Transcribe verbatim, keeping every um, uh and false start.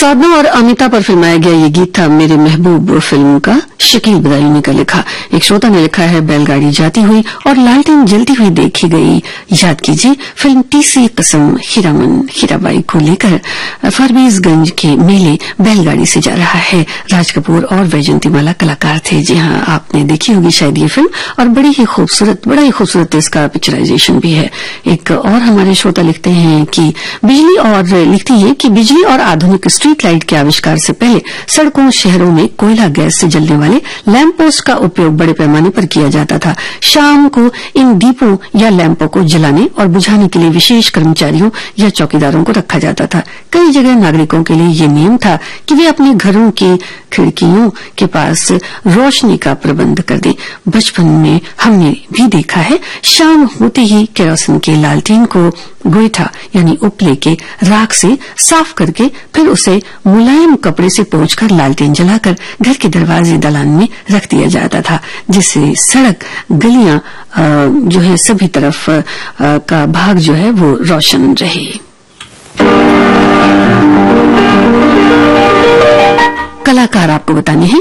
साधना और अमिता पर फिल्माया गया ये गीत था मेरे महबूब फिल्म का। शकील बदायूनी का लिखा। एक श्रोता ने लिखा है, बैलगाड़ी जाती हुई और लालटेन जलती हुई देखी गई। याद कीजिए फिल्म तीसरी कसम हीरामन हीराबाई को लेकर फरबीसगंज के मेले बैलगाड़ी से जा रहा है। राज कपूर और वैजयंतीमाला कलाकार थे। जी हाँ, आपने देखी होगी शायद ये फिल्म, और बड़ी ही खूबसूरत बड़ा ही खूबसूरत इसका पिक्चराइजेशन भी है। एक और हमारे श्रोता लिखते हैं कि बिजली और लिखती है कि बिजली और आधुनिक स्ट्रीट लाइट के आविष्कार से पहले सड़कों शहरों में कोयला गैस से जलने वाले लैंप पोस्ट का उपयोग बड़े पैमाने पर किया जाता था। शाम को इन दीपों या लैंपों को जलाने और बुझाने के लिए विशेष कर्मचारियों या चौकीदारों को रखा जाता था। कई जगह नागरिकों के लिए ये नियम था कि वे अपने घरों की खिड़कियों के पास रोशनी का प्रबंध कर दें। बचपन में हमने भी देखा है, शाम होते ही केरोसिन के लालटेन को गोईठा यानी उपले के राख से साफ करके फिर उसे मुलायम कपड़े से पोंछकर लालटेन जलाकर घर के दरवाजे दलान में रख दिया जाता था, जिससे सड़क गलियां जो है सभी तरफ का भाग जो है वो रोशन रहे। कलाकार आपको बताने हैं